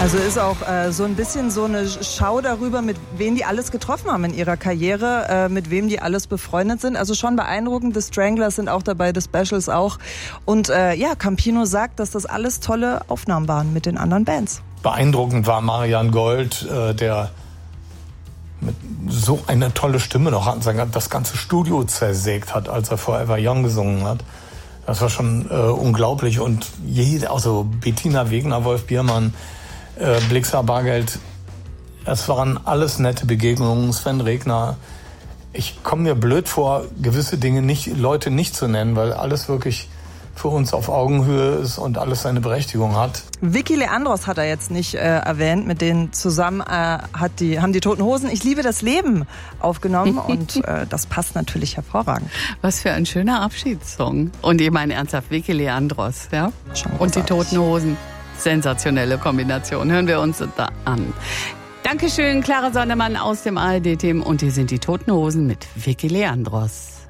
Also ist auch so ein bisschen so eine Schau darüber, mit wem die alles getroffen haben in ihrer Karriere, mit wem die alles befreundet sind. Also schon beeindruckend. The Stranglers sind auch dabei, The Specials auch. Und Campino sagt, dass das alles tolle Aufnahmen waren mit den anderen Bands. Beeindruckend war Marian Gold, der mit so eine tolle Stimme noch hat, das ganze Studio zersägt hat, als er Forever Young gesungen hat. Das war schon unglaublich. Und also Bettina Wegner, Wolf Biermann, Blixa Bargeld, es waren alles nette Begegnungen. Sven Regner. Ich komme mir blöd vor, gewisse Leute nicht zu nennen, weil alles wirklich für uns auf Augenhöhe ist und alles seine Berechtigung hat. Vicky Leandros hat er jetzt nicht erwähnt, mit denen zusammen haben die Toten Hosen Ich liebe das Leben aufgenommen und das passt natürlich hervorragend. Was für ein schöner Abschiedssong. Und ich meine ernsthaft, Vicky Leandros, ja? Und die Toten Hosen. Sensationelle Kombination. Hören wir uns da an. Dankeschön, Clara Sonnemann aus dem ARD-Team. Und hier sind die Toten Hosen mit Vicky Leandros.